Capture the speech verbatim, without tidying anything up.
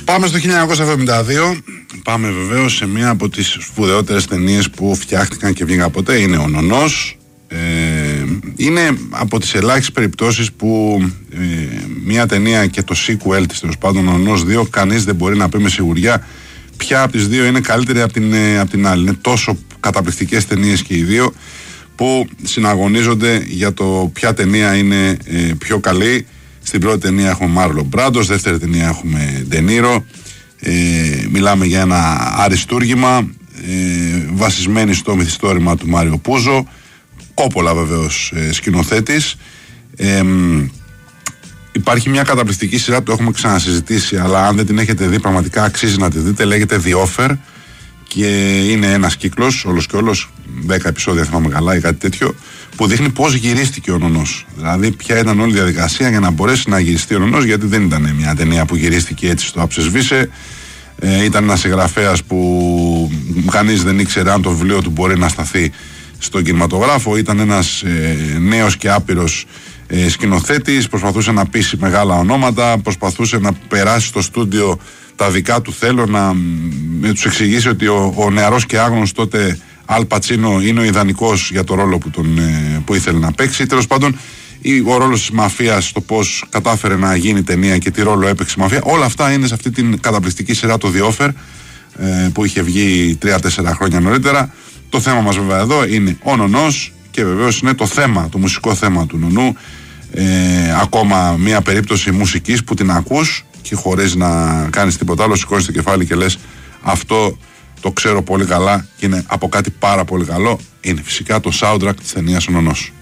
Πάμε στο χίλια εννιακόσια εβδομήντα δύο. Πάμε βεβαίως σε μία από τις σπουδαιότερες ταινίες που φτιάχτηκαν και βγήκαν ποτέ. Είναι ο Νονός. Ε, είναι από τις ελάχιστες περιπτώσεις που ε, μία ταινία και το sequel της, τέλος πάντων, ο Νονός δύο, κανείς δεν μπορεί να πει με σιγουριά ποια από τις δύο είναι καλύτερη από την, ε, από την άλλη. Είναι τόσο καταπληκτικές ταινίες και οι δύο που συναγωνίζονται για το ποια ταινία είναι ε, πιο καλή. Στην πρώτη ταινία έχουμε Μάρλον Μπράντο, στη δεύτερη ταινία έχουμε Ντενίρο. Ε, μιλάμε για ένα αριστούργημα ε, βασισμένη στο μυθιστόρημα του Μάριο Πούζο. Κόπολα βεβαίως ε, σκηνοθέτης. Ε, υπάρχει μια καταπληκτική σειρά που το έχουμε ξανασυζητήσει, αλλά αν δεν την έχετε δει πραγματικά αξίζει να τη δείτε. Λέγεται The Offer και είναι ένας κύκλος όλος και όλος, δέκα επεισόδια θυμάμαι καλά ή κάτι τέτοιο, που δείχνει πώς γυρίστηκε ο Νονός. Δηλαδή ποια ήταν όλη η διαδικασία για να μπορέσει να γυριστεί ο Νονός, γιατί δεν ήταν μια ταινία που γυρίστηκε έτσι στο άψεσβήσε. Ε, ήταν ένας συγγραφέας που κανείς δεν ήξερε αν το βιβλίο του μπορεί να σταθεί στον κινηματογράφο. Ήταν ένας ε, νέος και άπειρος ε, σκηνοθέτης, προσπαθούσε να πείσει μεγάλα ονόματα, προσπαθούσε να περάσει στο στούντιο τα δικά του θέλω, να ε, τους εξηγήσει ότι ο, ο νεαρός και άγνωστος τότε Αλ Πατσίνο είναι ο ιδανικός για το ρόλο που, τον, ε, που ήθελε να παίξει. Τέλος πάντων, ο ρόλος της μαφίας, το πώς κατάφερε να γίνει ταινία και τι ρόλο έπαιξε η μαφία, όλα αυτά είναι σε αυτή την καταπληκτική σειρά, το The Offer, ε, που είχε βγει τρία τέσσερα χρόνια νωρίτερα. Το θέμα μας βέβαια εδώ είναι ο Νονός και βεβαίως είναι το θέμα, το μουσικό θέμα του Νονού. Ε, ακόμα μια περίπτωση μουσικής που την ακούς και χωρίς να κάνεις τίποτα άλλο, σηκώνεις το κεφάλι και λες αυτό το ξέρω πολύ καλά και είναι από κάτι πάρα πολύ καλό. Είναι φυσικά το soundtrack της ταινίας ο Νονός.